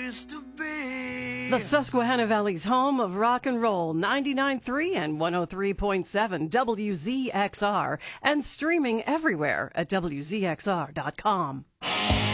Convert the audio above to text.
used to be. The Susquehanna Valley's home of rock and roll, 99.3 and 103.7 WZXR, and streaming everywhere at WZXR.com.